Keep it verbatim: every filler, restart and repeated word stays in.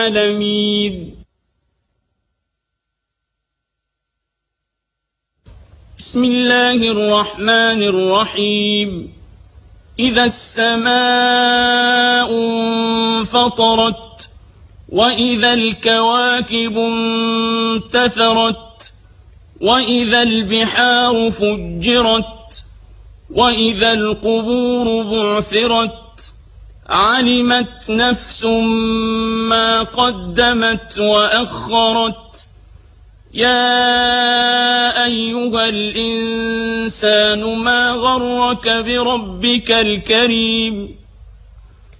العالمين. بسم الله الرحمن الرحيم. إذا السماء انفطرت وإذا الكواكب انتثرت وإذا البحار فجرت وإذا القبور بعثرت علمت نفس ما قدمت وأخرت. يا أيها الإنسان ما غرك بربك الكريم